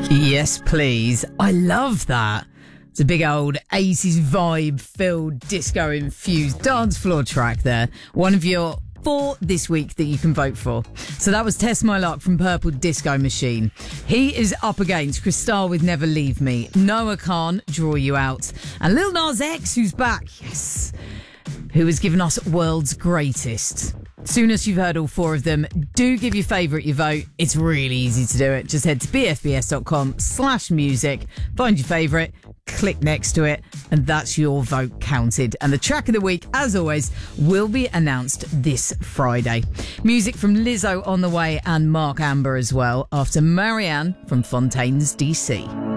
Yes, please. I love that. It's a big old 80s vibe-filled, disco-infused dance floor track there. One of your 4 this week that you can vote for. So that was Test My Luck from Purple Disco Machine. He is up against Cristal with Never Leave Me, Noah Khan, Draw You Out, and Lil Nas X, who's back, yes, who has given us World's Greatest. Soon as you've heard all 4 of them, do give your favourite your vote. It's really easy to do it. Just head to bfbs.com/music, find your favourite, click next to it, and that's your vote counted. And the track of the week, as always, will be announced this Friday. Music from Lizzo on the way and Mark Amber as well, after Marianne from Fontaines, DC.